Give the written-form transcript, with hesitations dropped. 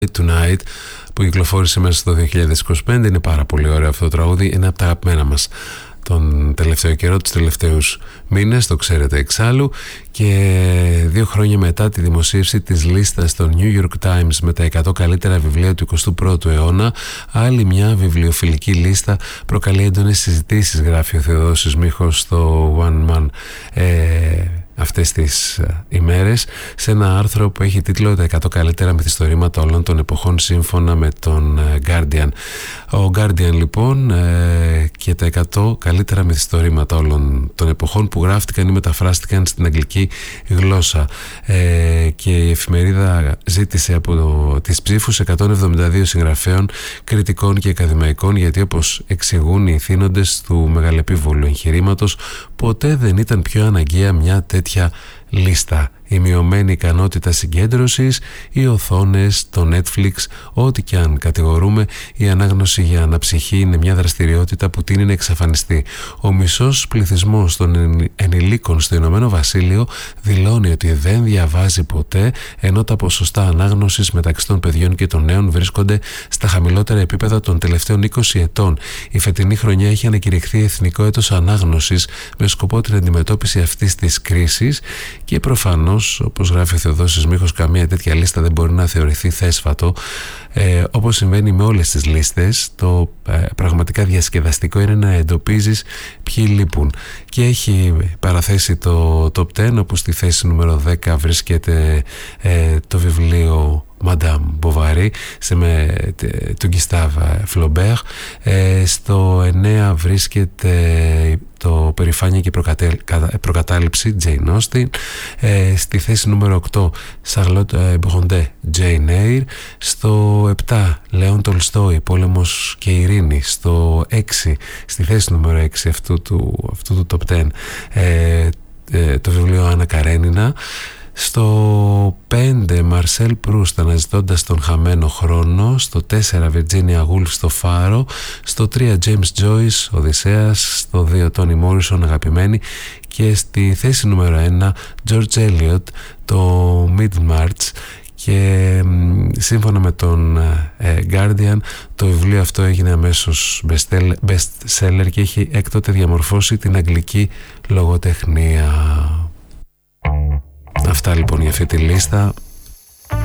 Tonight, που κυκλοφόρησε μέσα στο 2025. Είναι πάρα πολύ ωραίο αυτό το τραγούδι. Είναι από τα αγαπημένα μας τον τελευταίο καιρό, τους τελευταίους μήνες, το ξέρετε εξάλλου. Και 2 χρόνια μετά τη δημοσίευση της λίστας στο New York Times με τα 100 καλύτερα βιβλία του 21ου αιώνα, άλλη μια βιβλιοφιλική λίστα προκαλεί έντονες συζητήσεις, γράφει ο Θεοδόσης Μίχος στο One Man αυτές τις ημέρες, σε ένα άρθρο που έχει τίτλο «Τα 100 καλύτερα μυθιστορήματα όλων των εποχών σύμφωνα με τον Guardian». Ο Guardian λοιπόν και τα 100 καλύτερα μυθιστορήματα όλων των εποχών που γράφτηκαν ή μεταφράστηκαν στην αγγλική γλώσσα, και η εφημερίδα ζήτησε από τις ψήφους 172 συγγραφέων, κριτικών και ακαδημαϊκών, γιατί όπως εξηγούν οι ηθήνοντες του μεγαλεπίβολου εγχειρήματος, ποτέ δεν ήταν πιο αναγκαία μια τέτοια λίστα. Η μειωμένη ικανότητα συγκέντρωσης, οι οθόνες, το Netflix, ό,τι και αν κατηγορούμε, η ανάγνωση για αναψυχή είναι μια δραστηριότητα που τείνει να εξαφανιστεί. Ο μισός πληθυσμός των ενηλίκων στο Ηνωμένο Βασίλειο δηλώνει ότι δεν διαβάζει ποτέ, ενώ τα ποσοστά ανάγνωσης μεταξύ των παιδιών και των νέων βρίσκονται στα χαμηλότερα επίπεδα των τελευταίων 20 ετών. Η φετινή χρονιά έχει ανακηρυχθεί Εθνικό Έτος Ανάγνωσης με σκοπό την αντιμετώπιση αυτής της κρίσης, και προφανώς, όπως γράφει ο Θεοδόσης Μίχος, καμία τέτοια λίστα δεν μπορεί να θεωρηθεί θέσφατο. Όπως συμβαίνει με όλες τις λίστες, το πραγματικά διασκεδαστικό είναι να εντοπίζεις ποιοι λείπουν. Και έχει παραθέσει το Top 10, όπου στη θέση νούμερο 10 βρίσκεται το βιβλίο Madame Bovary του Gustave Flaubert. Στο 9 βρίσκεται το Περηφάνεια και Προκατάληψη, Jane Austen. Στη θέση νούμερο 8 Charlotte Brontë, Jane Eyre. Στο 7 Λέων Τολστόι, Πόλεμος και Ειρήνη. Στο 6, στη θέση νούμερο 6 αυτού του Top 10, το βιβλίο Άννα Καρένινα. Στο 5 Μαρσέλ Προύστ, Αναζητώντας τον χαμένο χρόνο. Στο 4 Βιρτζίνια Γουλφ, Στο Φάρο. Στο 3 James Joyce, Οδυσσέας. Στο 2 Τόνι Μόρισον, Αγαπημένη. Και στη θέση νούμερο 1 George Eliot, το Mid-March. Και σύμφωνα με τον Guardian, το βιβλίο αυτό έγινε αμέσως best seller και έχει έκτοτε διαμορφώσει την αγγλική λογοτεχνία. Αυτά λοιπόν για αυτή τη λίστα.